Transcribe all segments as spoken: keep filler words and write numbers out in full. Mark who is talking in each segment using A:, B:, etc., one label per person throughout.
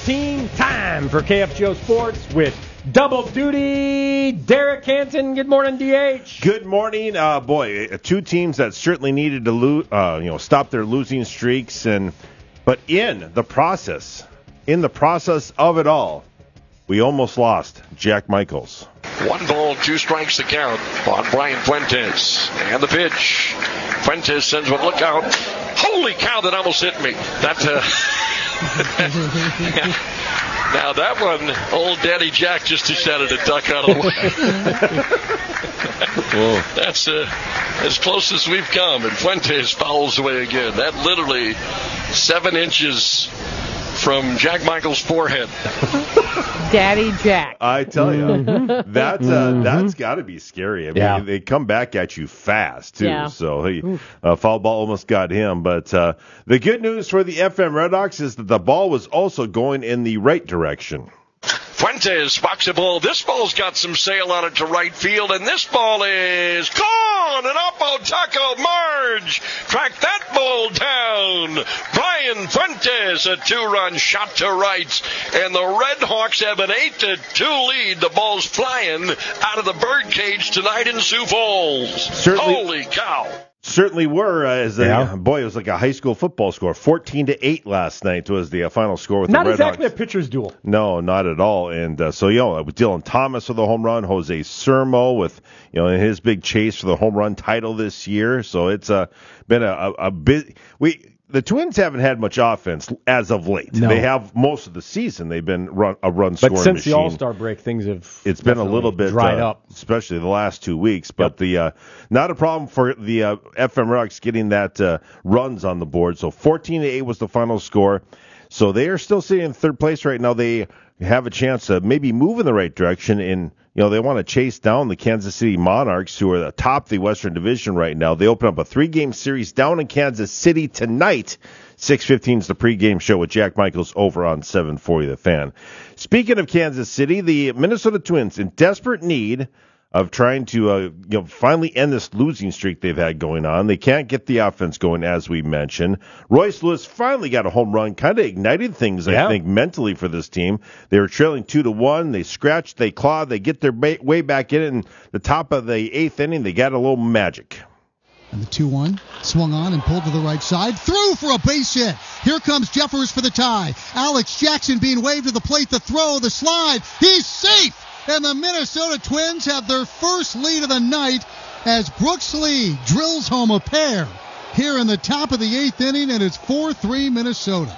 A: fifteen, time for K F G O Sports with double duty Derek Hansen. Good morning, D H.
B: Good morning. Uh, boy, two teams that certainly needed to lose, uh, you know, stop their losing streaks, and but in the process, in the process of it all, we almost lost Jack Michaels.
C: One ball, two strikes to count on Brian Fuentes. And the pitch. Fuentes sends one, look out. Holy cow, that almost hit me. That, uh, now that one, old Daddy Jack just decided to duck out of the way. That's uh, as close as we've come. And Fuentes fouls away again. That literally seven inches from Jack Michaels' forehead.
D: Daddy Jack.
B: I tell you,
D: Mm-hmm.
B: that, uh,
D: Mm-hmm.
B: that's got to be scary. I mean,
A: Yeah.
B: they come back at you fast, too.
D: Yeah.
B: So, he, uh, foul ball almost got him. But uh, the good news for the F M Redhawks is that the ball was also going in the right direction.
C: Fuentes walks the ball. This ball's got some sail on it to right field, and this ball is gone. And up Otako Marge tracked that ball down. Brian Fuentes, a two-run shot to right, and the Redhawks have an eight to two lead. The ball's flying out of the birdcage tonight in Sioux Falls.
B: Certainly-
C: Holy cow.
B: Certainly were, uh, as a,
A: Yeah.
B: boy, it was like a high school football score. fourteen to eight last night was the uh, final score with
A: Not
B: the Redhawks.
A: exactly a pitcher's duel.
B: No, not at all. And uh, so, you know, with Dylan Thomas with a home run, Jose Sermo with, you know, his big chase for the home run title this year. So it's uh, been a, a, a bit. We the Twins haven't had much offense as of late.
A: No.
B: They have most of the season. They've been run, a run scoring
A: But since
B: machine.
A: the All-Star break, things have
B: It's been a
A: definitely
B: little bit
A: dried
B: uh,
A: up.
B: especially the last two weeks. But
A: Yep.
B: the uh, not a problem for the uh, F M Redhawks getting that uh, runs on the board. So fourteen to eight was the final score. So they are still sitting in third place right now. They have a chance to maybe move in the right direction. And you know they want to chase down the Kansas City Monarchs, who are atop the Western Division right now. They open up a three-game series down in Kansas City tonight. six fifteen is the pregame show with Jack Michaels over on seven forty The Fan. Speaking of Kansas City, the Minnesota Twins in desperate need of trying to uh, you know finally end this losing streak they've had going on. They can't get the offense going, as we mentioned. Royce Lewis finally got a home run, kind of ignited things,
A: Yeah.
B: I think, mentally for this team. They were trailing two to one. They scratched, they clawed, they get their ba- way back in it. And the top of the eighth inning, they got a little magic.
E: And the two one swung on and pulled to the right side. Through for a base hit. Here comes Jeffers for the tie. Alex Jackson being waved to the plate. The throw, the slide. He's safe. And the Minnesota Twins have their first lead of the night as Brooks Lee drills home a pair here in the top of the eighth inning, and it's four three Minnesota.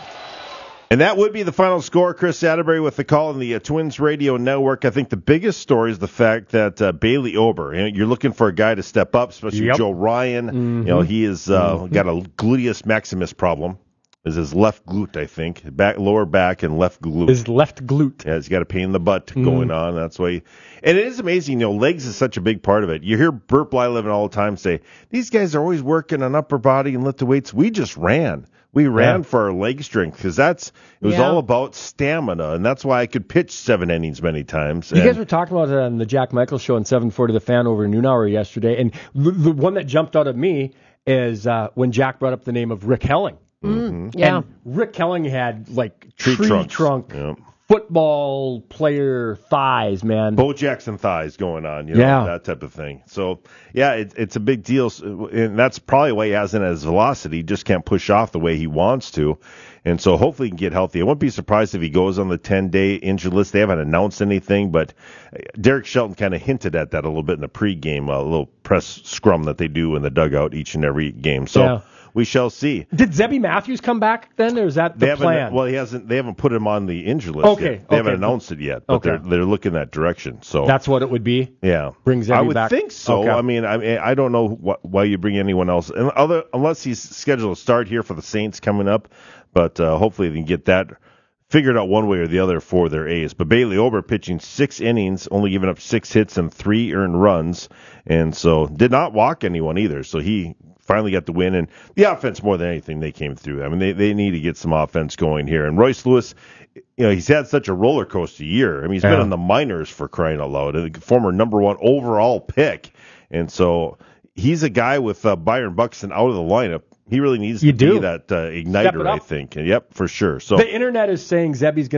B: And that would be the final score. Chris Atterbury with the call on the uh, Twins Radio Network. I think the biggest story is the fact that uh, Bailey Ober, you know, you're looking for a guy to step up, especially
A: Yep.
B: Joe Ryan.
A: Mm-hmm.
B: You know, he has uh,
A: Mm-hmm.
B: got a gluteus maximus problem. Is his left glute, I think, back, lower back and left glute.
A: His left glute.
B: Yeah, he's got a pain in the butt
A: Mm-hmm.
B: going on. That's why. He, and it is amazing, you know, legs is such a big part of it. You hear Burt Blyleven all the time say, these guys are always working on upper body and lift the weights. We just ran. We ran
A: Yeah.
B: for our leg strength because that's it was
D: Yeah.
B: all about stamina, and that's why I could pitch seven innings many times.
A: You
B: And
A: guys were talking about it on the Jack Michaels show on seven forty The Fan over noon hour yesterday, and the, the one that jumped out at me is uh, when Jack brought up the name of Rick Helling.
D: Yeah.
A: And Rick Helling had like
B: Tree
A: tree,
B: trunks.
A: trunk
B: Yeah.
A: football player thighs, man.
B: Bo Jackson thighs going on, you know,
A: Yeah.
B: that type of thing. So, yeah, it, it's a big deal, and that's probably why he hasn't his velocity. He just can't push off the way he wants to, and so hopefully he can get healthy. I wouldn't be surprised if he goes on the ten-day injured list. They haven't announced anything, but Derek Shelton kind of hinted at that a little bit in the pregame, a little press scrum that they do in the dugout each and every game. So
A: Yeah.
B: we shall see.
A: Did Zebby Matthews come back then, or is that
B: They
A: the
B: haven't.
A: plan?
B: Well, he hasn't. They haven't put him on the injured list
A: Okay,
B: yet. They haven't
A: okay.
B: announced it yet, but
A: Okay.
B: they're they're looking that direction. So
A: That's what it would be.
B: yeah,
A: Bring Zebby
B: I would
A: back?
B: think so.
A: Okay.
B: I mean, I mean, I don't know wh- why you bring anyone else, and other unless he's scheduled to start here for the Saints coming up. But uh, hopefully they can get that figured out one way or the other for their A's. But Bailey Ober pitching six innings, only giving up six hits and three earned runs, and so did not walk anyone either. So he finally got the win, and the offense more than anything they came through. I mean, they they need to get some offense going here. And Royce Lewis, you know, he's had such a roller coaster year. I mean, he's
A: Yeah.
B: been in the minors for crying out loud, a former number one overall pick, and so he's a guy with uh, Byron Buxton out of the lineup. He really needs
A: You
B: to
A: do.
B: be that uh,
A: Step it
B: igniter, I
A: up.
B: think. And, yep, for sure. So
A: The internet is saying Zebby's going